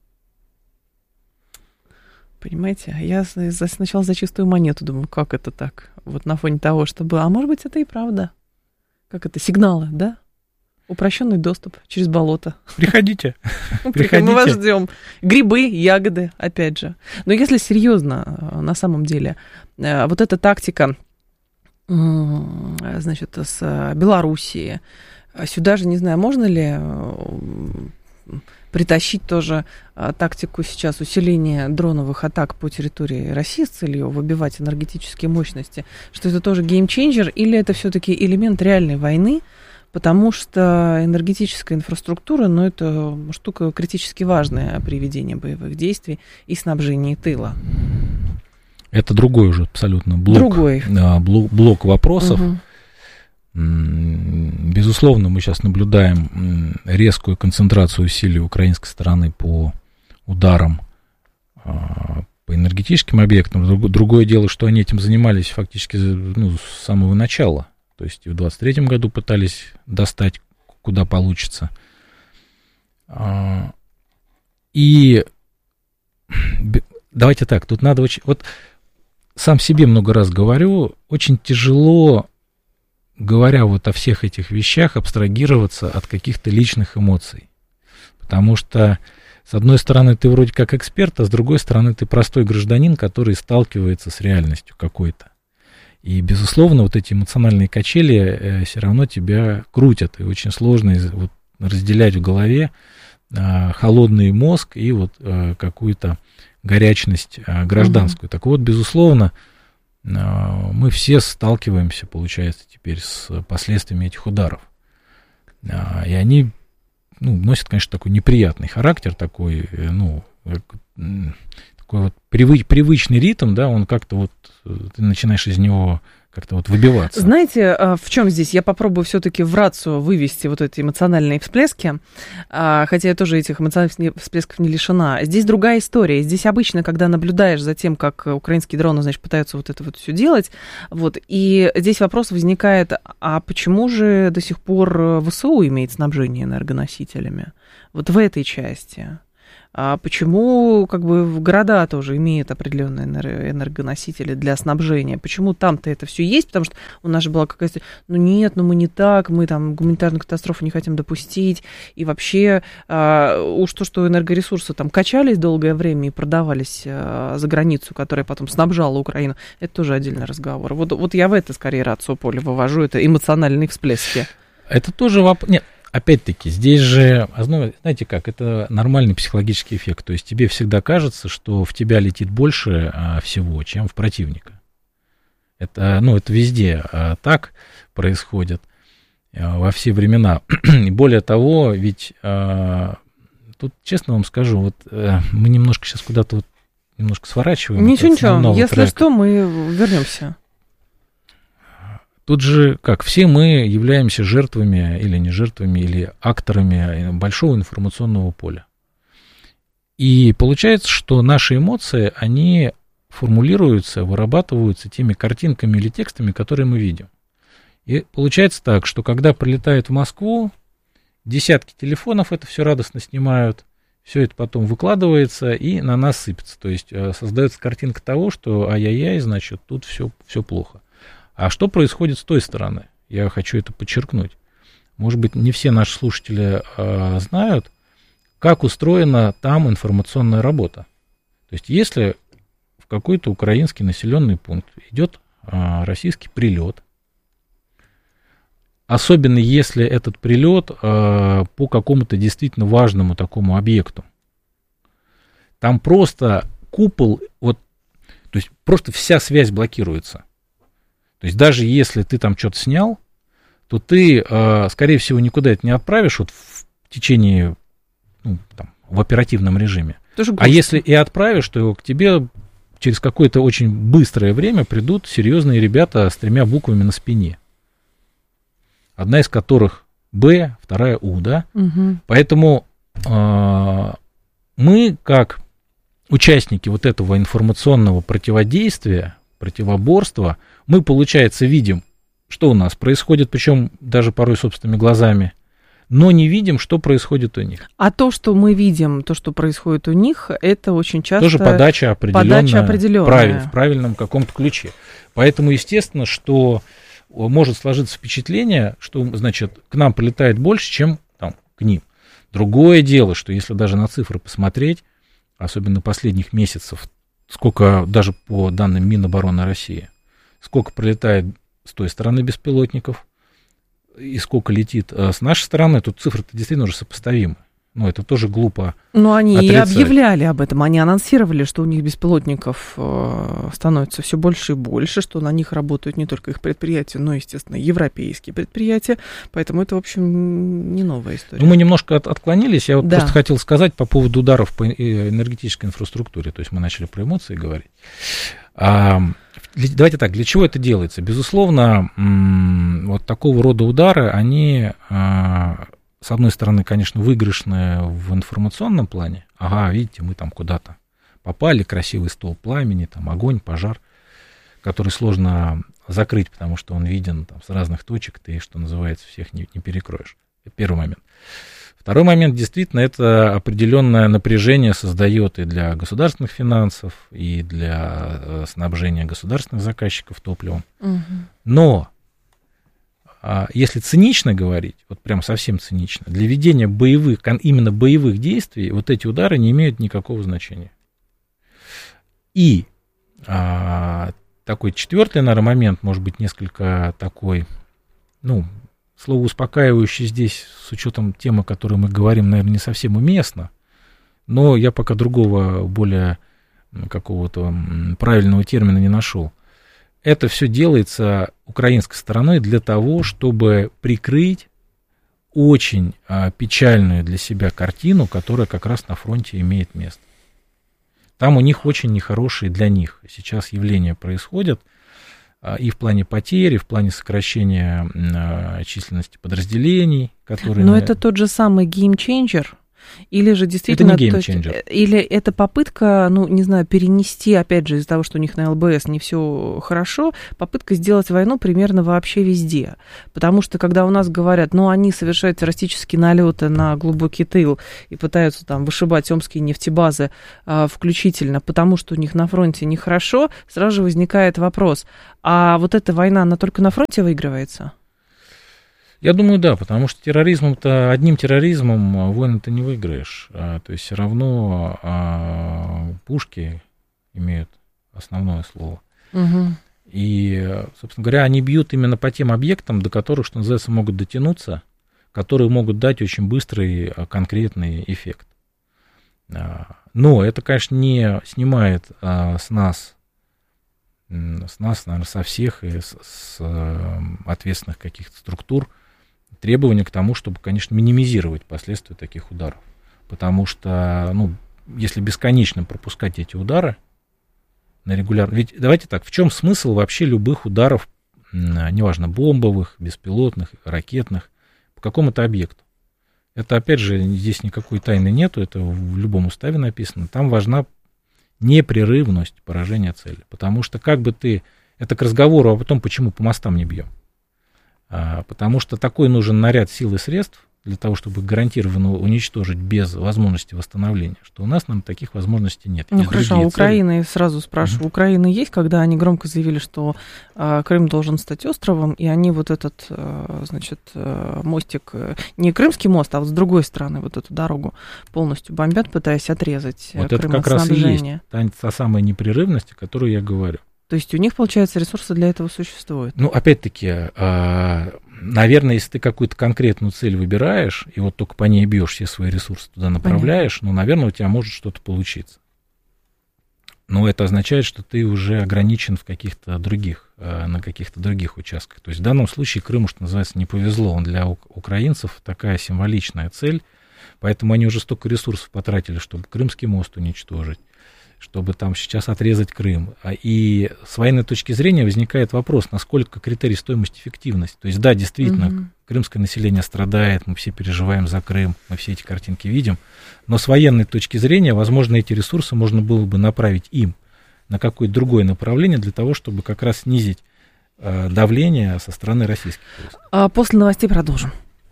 Понимаете, я сначала за чистую монету думаю, как это так? Вот на фоне того, что было. А может быть, это и правда. Как это? Сигналы, да? Упрощенный доступ через болото. Приходите. Мы вас ждем. Грибы, ягоды, опять же. Но если серьезно, на самом деле, вот эта тактика, значит, с Белоруссии, сюда же, не знаю, можно ли притащить тоже тактику сейчас усиления дроновых атак по территории России с целью выбивать энергетические мощности, что это тоже геймченджер, или это все-таки элемент реальной войны, потому что энергетическая инфраструктура, это штука критически важная при ведении боевых действий и снабжении тыла. Это другой уже абсолютно блок вопросов. Угу. Безусловно, мы сейчас наблюдаем резкую концентрацию усилий украинской стороны по ударам по энергетическим объектам. Другое дело, что они этим занимались фактически с самого начала. То есть и в 2023 году пытались достать, куда получится. И давайте так, тут надо очень... Вот сам себе много раз говорю, очень тяжело говоря вот о всех этих вещах, абстрагироваться от каких-то личных эмоций. Потому что, с одной стороны, ты вроде как эксперт, а с другой стороны, ты простой гражданин, который сталкивается с реальностью какой-то. И, безусловно, вот эти эмоциональные качели все равно тебя крутят. И очень сложно вот разделять в голове холодный мозг и вот какую-то горячность гражданскую. Так вот, безусловно, мы все сталкиваемся, получается, теперь с последствиями этих ударов. И они, носят, конечно, такой неприятный характер, такой, такой вот привычный ритм, да, он как-то вот, ты начинаешь из него как-то вот выбиваться. Знаете, в чем здесь? Я попробую все-таки в рацию вывести вот эти эмоциональные всплески, хотя я тоже этих эмоциональных всплесков не лишена. Здесь другая история. Здесь обычно, когда наблюдаешь за тем, как украинские дроны, значит, пытаются вот это вот все делать, вот, и здесь вопрос возникает, а почему же до сих пор ВСУ имеет снабжение энергоносителями? Вот в этой части. А почему как бы города тоже имеют определенные энергоносители для снабжения? Почему там-то это все есть? Потому что у нас же была какая-то... мы не так, мы там гуманитарную катастрофу не хотим допустить. И вообще уж то, что энергоресурсы там качались долгое время и продавались за границу, которая потом снабжала Украину, это тоже отдельный разговор. Вот я в это скорее рацию поле вывожу, это эмоциональные всплески. Это тоже вопрос... Нет. Опять-таки, здесь же, знаете как, это нормальный психологический эффект. То есть тебе всегда кажется, что в тебя летит больше всего, чем в противника. Это везде так происходит во все времена. И более того, ведь тут, честно вам скажу, вот мы немножко сейчас куда-то немножко сворачиваем. Ничего, если что, мы вернемся. Тут же, как, все мы являемся жертвами, или не жертвами, или акторами большого информационного поля. И получается, что наши эмоции, они формулируются, вырабатываются теми картинками или текстами, которые мы видим. И получается так, что когда прилетает в Москву, десятки телефонов это все радостно снимают, все это потом выкладывается и на нас сыпется. То есть создается картинка того, что ай-яй-яй, значит, тут все плохо. А что происходит с той стороны? Я хочу это подчеркнуть. Может быть, не все наши слушатели знают, как устроена там информационная работа. То есть, если в какой-то украинский населенный пункт идет российский прилет, особенно если этот прилет по какому-то действительно важному такому объекту, там просто купол, то есть просто вся связь блокируется. То есть даже если ты там что-то снял, то ты, скорее всего, никуда это не отправишь в течение, в оперативном режиме. А если и отправишь, то к тебе через какое-то очень быстрое время придут серьезные ребята с 3 буквами на спине. Одна из которых Б, вторая У, да? Угу. Поэтому мы, как участники вот этого информационного противодействия, противоборства, мы, получается, видим, что у нас происходит, причем даже порой собственными глазами, но не видим, что происходит у них. А то, что мы видим, то, что происходит у них, это очень часто... Тоже подача определенная. В правильном каком-то ключе. Поэтому, естественно, что может сложиться впечатление, что, значит, к нам прилетает больше, чем к ним. Другое дело, что если даже на цифры посмотреть, особенно последних месяцев, сколько, даже по данным Минобороны России, сколько прилетает с той стороны беспилотников и сколько летит с нашей стороны, тут цифры-то действительно уже сопоставимы. Это тоже глупо. Но они отрицать. И объявляли об этом, они анонсировали, что у них беспилотников становится все больше и больше, что на них работают не только их предприятия, но, естественно, европейские предприятия, поэтому это, в общем, не новая история. Мы немножко отклонились, я просто хотел сказать по поводу ударов по энергетической инфраструктуре, то есть мы начали про эмоции говорить. Давайте так, для чего это делается? Безусловно, вот такого рода удары, они... с одной стороны, конечно, выигрышная в информационном плане. Ага, видите, мы там куда-то попали, красивый стол пламени, там огонь, пожар, который сложно закрыть, потому что он виден там с разных точек, ты, что называется, всех не перекроешь. Это первый момент. Второй момент, действительно, это определенное напряжение создает и для государственных финансов, и для снабжения государственных заказчиков топливом. Угу. Но если цинично говорить, вот прям совсем цинично, для ведения именно боевых действий вот эти удары не имеют никакого значения. И такой четвертый, наверное, момент, может быть, несколько такой, слово успокаивающий здесь, с учетом темы, о которой мы говорим, наверное, не совсем уместно, но я пока другого, более какого-то правильного термина не нашел. Это все делается украинской стороной для того, чтобы прикрыть очень печальную для себя картину, которая как раз на фронте имеет место. Там у них очень нехорошие для них сейчас явления происходят, и в плане потерь, и в плане сокращения численности подразделений, которые... Но это тот же самый геймченджер? Или же действительно... Это не геймченджер. Или это попытка, перенести, опять же, из-за того, что у них на ЛБС не все хорошо, попытка сделать войну примерно вообще везде. Потому что, когда у нас говорят, они совершают террористические налеты на глубокий тыл и пытаются там вышибать омские нефтебазы включительно, потому что у них на фронте нехорошо, сразу же возникает вопрос, а вот эта война, она только на фронте выигрывается? Я думаю, да, потому что одним терроризмом войны-то не выиграешь. То есть все равно пушки имеют основное слово. Угу. И, собственно говоря, они бьют именно по тем объектам, до которых, что называется, могут дотянуться, которые могут дать очень быстрый конкретный эффект. Но это, конечно, не снимает с нас, наверное, со всех и с ответственных каких-то структур требования к тому, чтобы, конечно, минимизировать последствия таких ударов. Потому что, если бесконечно пропускать эти удары на регулярно... Ведь давайте так, в чем смысл вообще любых ударов, неважно, бомбовых, беспилотных, ракетных, по какому-то объекту? Это, опять же, здесь никакой тайны нету, это в любом уставе написано. Там важна непрерывность поражения цели. Потому что это к разговору о том, почему по мостам не бьем. Потому что такой нужен наряд сил и средств для того, чтобы гарантированно уничтожить без возможности восстановления, что у нас таких возможностей нет. Хорошо, а Украины, сразу спрашиваю, у Украины есть, когда они громко заявили, что Крым должен стать островом, и они вот этот, мостик, не Крымский мост, а вот с другой стороны вот эту дорогу полностью бомбят, пытаясь отрезать вот Крым от снабжения. Это как раз и есть та самая непрерывность, о которой я говорю. То есть у них, получается, ресурсы для этого существуют? Опять-таки, наверное, если ты какую-то конкретную цель выбираешь, и вот только по ней бьешь, все свои ресурсы туда направляешь, наверное, у тебя может что-то получиться. Но это означает, что ты уже ограничен на каких-то других участках. То есть в данном случае Крыму, что называется, не повезло. Он для украинцев такая символичная цель, поэтому они уже столько ресурсов потратили, чтобы Крымский мост уничтожить, чтобы там сейчас отрезать Крым. И с военной точки зрения возникает вопрос, насколько критерий стоимость-эффективность. То есть, да, действительно, крымское население страдает, мы все переживаем за Крым, мы все эти картинки видим, но с военной точки зрения, возможно, эти ресурсы можно было бы направить им на какое-то другое направление для того, чтобы как раз снизить давление со стороны российских войск. После новостей продолжим.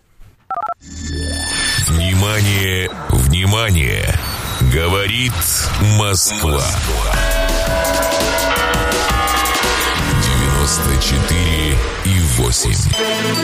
Внимание, внимание! Говорит Москва. 94,8.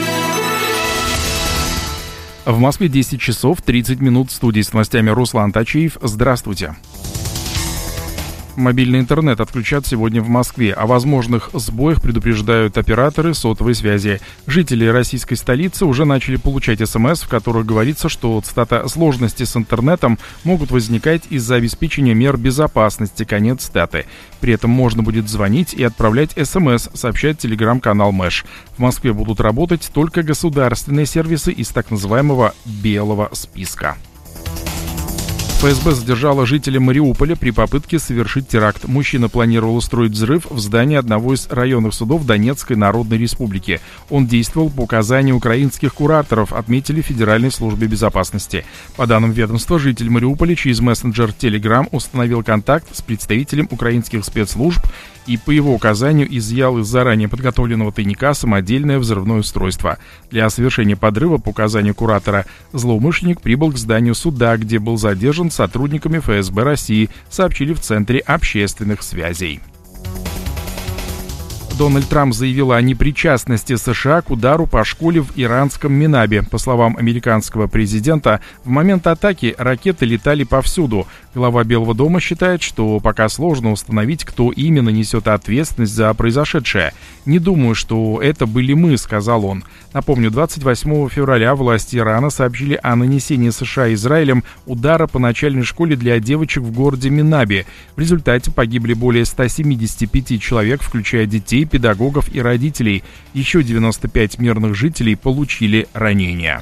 В Москве 10 часов 30 минут. В студии с новостями Руслан Тачиев. Здравствуйте. Мобильный интернет отключат сегодня в Москве. О возможных сбоях предупреждают операторы сотовой связи. Жители российской столицы уже начали получать СМС, в которых говорится, что, цитата, «сложности с интернетом могут возникать из-за обеспечения мер безопасности», конец цитаты. При этом можно будет звонить и отправлять СМС, сообщает телеграм-канал Мэш. В Москве будут работать только государственные сервисы из так называемого «белого списка». ФСБ задержала жителя Мариуполя при попытке совершить теракт. Мужчина планировал устроить взрыв в здании одного из районных судов Донецкой Народной Республики. Он действовал по указанию украинских кураторов, отметили в Федеральной службе безопасности. По данным ведомства, житель Мариуполя через мессенджер Telegram установил контакт с представителем украинских спецслужб и по его указанию изъял из заранее подготовленного тайника самодельное взрывное устройство. Для совершения подрыва по указанию куратора злоумышленник прибыл к зданию суда, где был задержан сотрудниками ФСБ России, сообщили в Центре общественных связей. Дональд Трамп заявил о непричастности США к удару по школе в иранском Минабе. По словам американского президента, в момент атаки ракеты летали повсюду. Глава Белого дома считает, что пока сложно установить, кто именно несет ответственность за произошедшее. «Не думаю, что это были мы», — сказал он. Напомню, 28 февраля власти Ирана сообщили о нанесении США Израилем удара по начальной школе для девочек в городе Минаби. В результате погибли более 175 человек, включая детей, педагогов и родителей. Еще 95 мирных жителей получили ранения.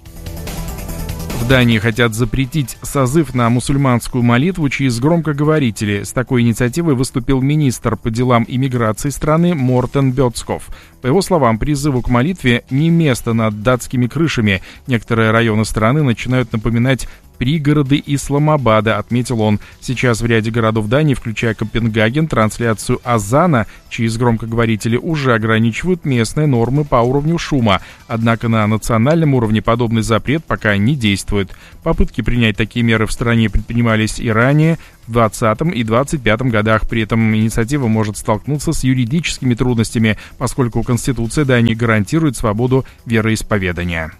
В Дании хотят запретить созыв на мусульманскую молитву через громкоговорители. С такой инициативой выступил министр по делам иммиграции страны Мортен Бёцков. По его словам, призыву к молитве не место над датскими крышами. Некоторые районы страны начинают напоминать пригороды Исламабада, отметил он. Сейчас в ряде городов Дании, включая Копенгаген, трансляцию азана через громкоговорители уже ограничивают местные нормы по уровню шума. Однако на национальном уровне подобный запрет пока не действует. Попытки принять такие меры в стране предпринимались и ранее, в 2020 и 2025 годах. При этом инициатива может столкнуться с юридическими трудностями, поскольку Конституция Дании гарантирует свободу вероисповедания.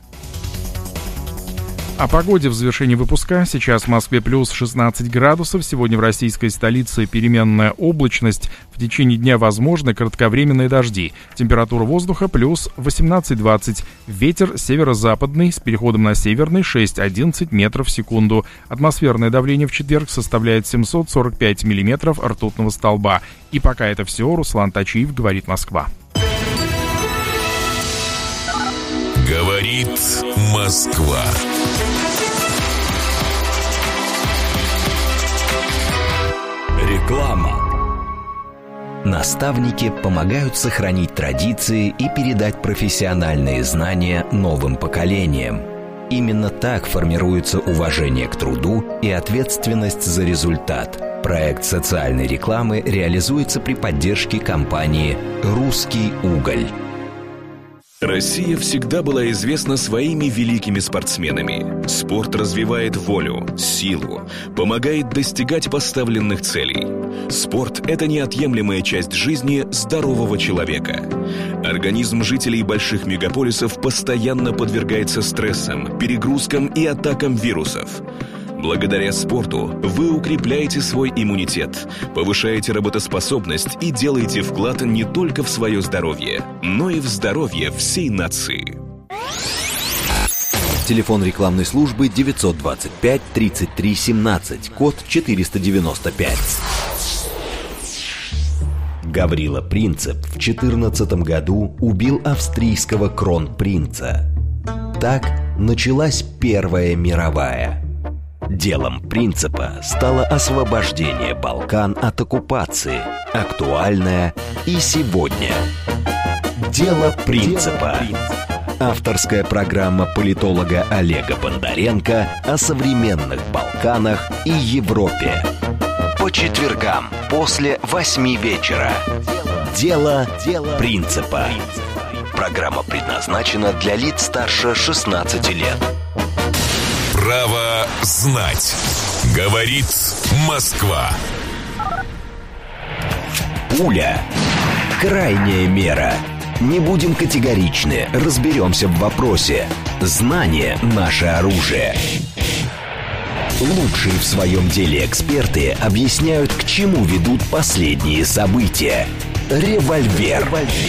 О погоде в завершении выпуска. Сейчас в Москве плюс 16 градусов. Сегодня в российской столице переменная облачность. В течение дня возможны кратковременные дожди. Температура воздуха плюс 18-20. Ветер северо-западный с переходом на северный 6-11 метров в секунду. Атмосферное давление в четверг составляет 745 миллиметров ртутного столба. И пока это все, Руслан Тачиев, «Говорит Москва». Говорит Москва. Реклама. Наставники помогают сохранить традиции и передать профессиональные знания новым поколениям. Именно так формируется уважение к труду и ответственность за результат. Проект социальной рекламы реализуется при поддержке компании «Русский уголь». Россия всегда была известна своими великими спортсменами. Спорт развивает волю, силу, помогает достигать поставленных целей. Спорт – это неотъемлемая часть жизни здорового человека. Организм жителей больших мегаполисов постоянно подвергается стрессам, перегрузкам и атакам вирусов. Благодаря спорту вы укрепляете свой иммунитет, повышаете работоспособность и делаете вклад не только в свое здоровье, но и в здоровье всей нации. Телефон рекламной службы 925 33 17, код 495. Гаврила Принцип в 14 году убил австрийского кронпринца. Так началась Первая мировая. Делом Принципа стало освобождение Балкан от оккупации, актуальное и сегодня. Дело Принципа. Авторская программа политолога Олега Бондаренко о современных Балканах и Европе. По четвергам после 8 вечера. Дело Принципа. Программа предназначена для лиц старше 16 лет. Право знать. Говорит Москва. Пуля. Крайняя мера. Не будем категоричны, разберемся в вопросе. Знание – наше оружие. Лучшие в своем деле эксперты объясняют, к чему ведут последние события. Револьвер.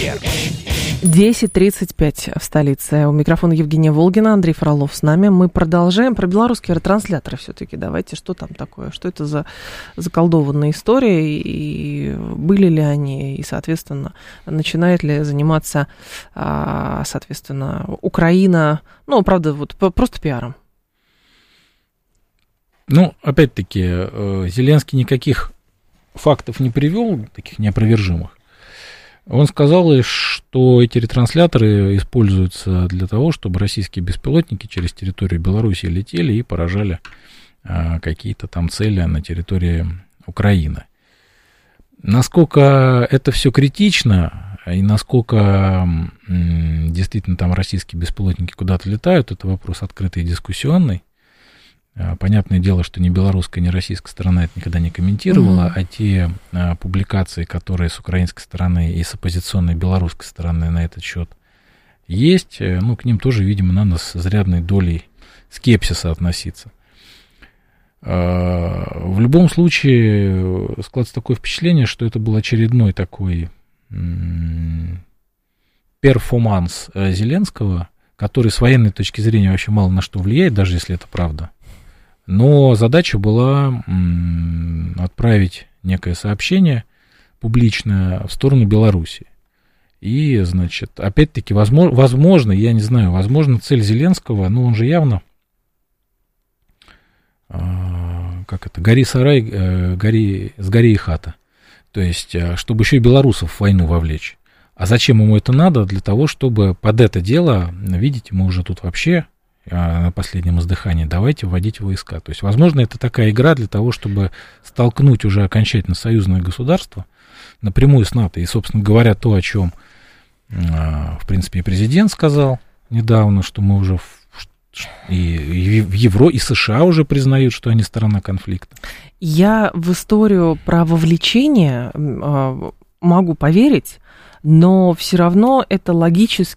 10:35 в столице. У микрофона Евгения Волгина, Андрей Фролов с нами. Мы продолжаем про белорусские ретрансляторы все-таки. Давайте, что там такое? Что это за заколдованная история? И были ли они? И, соответственно, начинает ли заниматься, соответственно, Украина? Ну, правда, вот просто пиаром. Ну, опять-таки, Зеленский никаких фактов не привел, таких неопровержимых. Он сказал лишь, что эти ретрансляторы используются для того, чтобы российские беспилотники через территорию Беларуси летели и поражали какие-то там цели на территории Украины. Насколько это все критично и насколько действительно там российские беспилотники куда-то летают, это вопрос открытый и дискуссионный. Понятное дело, что ни белорусская, ни российская сторона это никогда не комментировала, а те публикации, которые с украинской стороны и с оппозиционной белорусской стороны на этот счет есть, ну, к ним тоже, видимо, надо с изрядной долей скепсиса относиться. В любом случае, складывается такое впечатление, что это был очередной такой перформанс Зеленского, который с военной точки зрения вообще мало на что влияет, даже если это правда. Но задача была отправить некое сообщение публичное в сторону Беларуси. И, значит, опять-таки, возможно, я не знаю, возможно, цель Зеленского, ну, он же явно, гори сарай, сгори и хата. То есть, чтобы еще и белорусов в войну вовлечь. А зачем ему это надо? Для того, чтобы под это дело, видите, мы уже тут вообще на последнем издыхании, давайте вводить войска. То есть, возможно, это такая игра для того, чтобы столкнуть уже окончательно союзное государство напрямую с НАТО. И, собственно говоря, то, о чем, в принципе, и президент сказал недавно, что мы уже и в Европе, и США уже признают, что они сторона конфликта. Я в историю про вовлечение могу поверить, но все равно это логически